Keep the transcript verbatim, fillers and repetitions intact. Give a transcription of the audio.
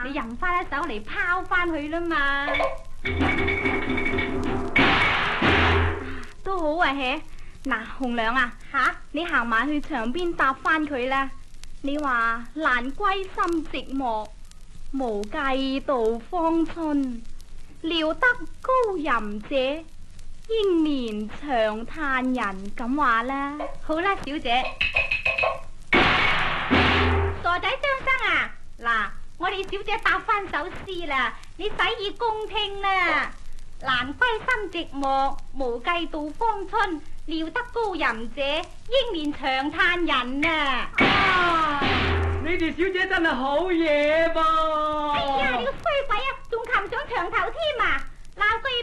你吟翻一首嚟拋翻去啦嘛。都好啊，嘿。嗱，紅娘啊，吓，你行埋去牆邊答翻佢啦。你話蘭歸心寂寞，無計度芳春，料得高吟者，英年長嘆人，咁話啦。好啦，小姐。傻仔張生啊，嗱，我哋小姐答翻首詩啦，你洗耳恭聽啦。蘭歸心寂寞，無計度芳春，料得高吟者，英年長嘆人啊！ 啊，你哋小姐真係好嘢噃！ 哎呀，你個衰鬼啊，仲擒上牆頭添啊！鬧句